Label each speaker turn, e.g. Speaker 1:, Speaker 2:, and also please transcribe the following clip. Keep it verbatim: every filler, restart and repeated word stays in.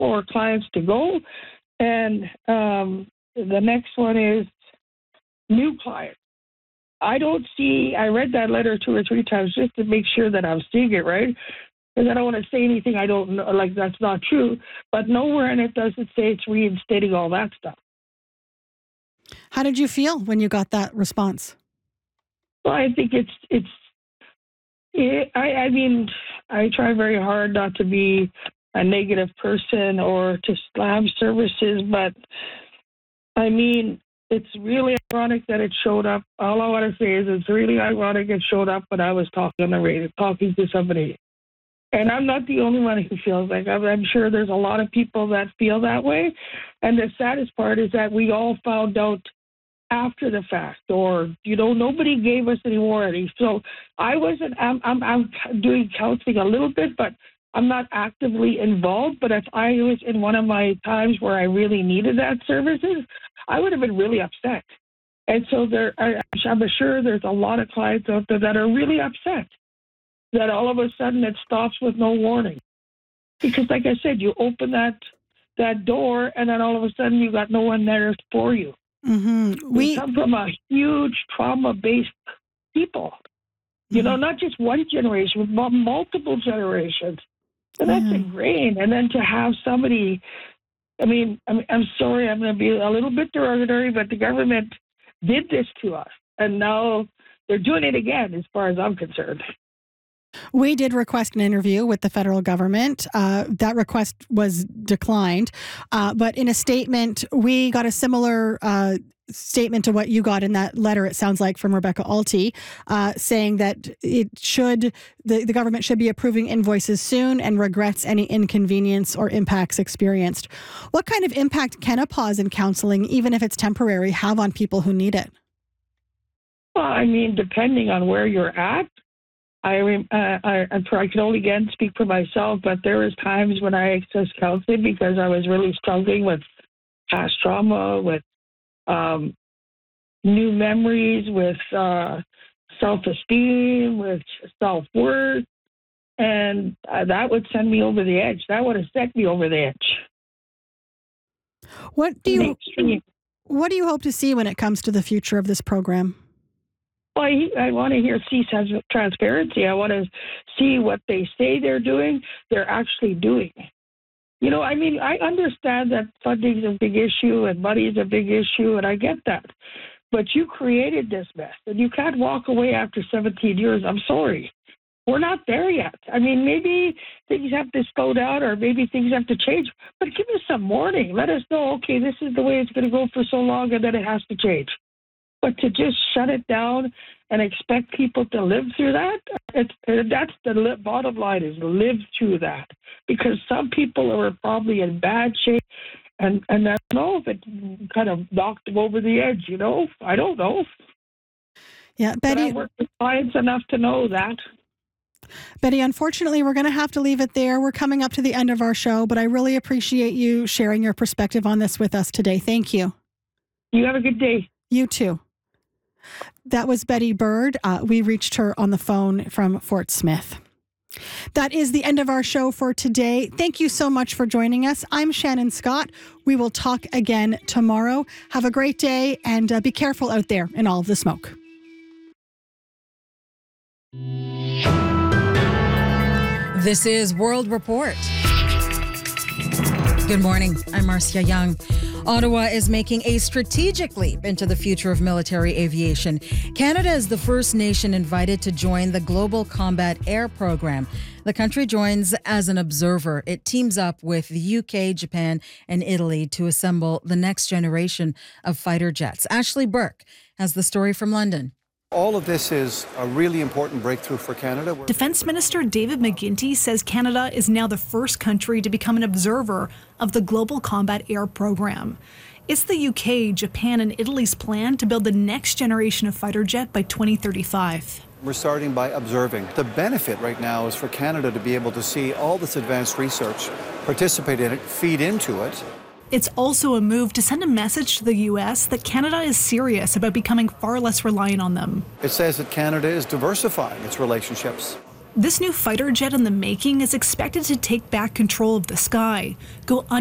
Speaker 1: for clients to go. And um, the next one is new clients. I don't see, I read that letter two or three times just to make sure that I'm seeing it right. Because I don't want to say anything I don't know, like that's not true. But nowhere in it does it say it's reinstating all that stuff.
Speaker 2: How did you feel when you got that response?
Speaker 1: Well, I think it's, it's, it, I, I mean, I try very hard not to be a negative person or to slam services, but I mean, it's really ironic that it showed up. All I want to say is it's really ironic it showed up when I was talking on the radio, talking to somebody. And I'm not the only one who feels like I'm, I'm sure there's a lot of people that feel that way. And the saddest part is that we all found out after the fact, or, you know, nobody gave us any warning. So I wasn't, I'm, I'm, I'm doing counseling a little bit, but I'm not actively involved. But if I was in one of my times where I really needed that services, I would have been really upset. And so there, I, I'm sure there's a lot of clients out there that are really upset that all of a sudden it stops with no warning. Because like I said, you open that that door and then all of a sudden you got no one there for you.
Speaker 2: Mm-hmm. We
Speaker 1: we come from a huge trauma-based people. You mm-hmm. know, not just one generation, but multiple generations. And that's yeah. ingrained. And then to have somebody, I mean, I mean I'm sorry, I'm going to be a little bit derogatory, but the government did this to us. And now they're doing it again, as far as I'm concerned.
Speaker 2: We did request an interview with the federal government. Uh, that request was declined. Uh, but in a statement, we got a similar uh, statement to what you got in that letter, it sounds like, from Rebecca Alty, uh, saying that it should the, the government should be approving invoices soon and regrets any inconvenience or impacts experienced. What kind of impact can a pause in counseling, even if it's temporary, have on people who need it?
Speaker 1: Well, I mean, depending on where you're at, I, uh, I, I can only again speak for myself, but there was times when I accessed counseling because I was really struggling with past trauma, with um, new memories, with uh, self-esteem, with self-worth, and uh, that would send me over the edge. That would have set me over the edge.
Speaker 2: What do you What do you hope to see when it comes to the future of this program?
Speaker 1: Well, I, I want to hear see transparency. I want to see what they say they're doing, they're actually doing. You know, I mean, I understand that funding is a big issue and money is a big issue, and I get that. But you created this mess, and you can't walk away after seventeen years. I'm sorry. We're not there yet. I mean, maybe things have to slow down or maybe things have to change, but give us some warning. Let us know, okay, this is the way it's going to go for so long, and then it has to change. But to just shut it down and expect people to live through that, it's, that's the bottom line, is live through that. Because some people are probably in bad shape, and, and I don't know if it kind of knocked them over the edge, you know? I don't know.
Speaker 2: Yeah, Betty.
Speaker 1: But I work with clients enough to know that.
Speaker 2: Betty, unfortunately, we're going to have to leave it there. We're coming up to the end of our show, but I really appreciate you sharing your perspective on this with us today. Thank you.
Speaker 1: You have a good day.
Speaker 2: You too. That was Betty Bird. Uh, we reached her on the phone from Fort Smith. That is the end of our show for today. Thank you so much for joining us. I'm Shannon Scott. We will talk again tomorrow. Have a great day, and uh, be careful out there in all of the smoke.
Speaker 3: This is World Report. Good morning. I'm Marcia Young. Ottawa is making a strategic leap into the future of military aviation. Canada is the first nation invited to join the Global Combat Air Program. The country joins as an observer. It teams up with the U K, Japan, and Italy to assemble the next generation of fighter jets. Ashley Burke has the story from London.
Speaker 4: All of this is a really important breakthrough for Canada.
Speaker 5: Defence Minister David McGuinty says Canada is now the first country to become an observer of the Global Combat Air Program. It's the U K, Japan, and Italy's plan to build the next generation of fighter jet by twenty thirty-five.
Speaker 4: We're starting by observing. The benefit right now is for Canada to be able to see all this advanced research, participate in it, feed into it.
Speaker 5: It's also a move to send a message to the U S that Canada is serious about becoming far less reliant on them.
Speaker 4: It says that Canada is diversifying its relationships.
Speaker 5: This new fighter jet in the making is expected to take back control of the sky, go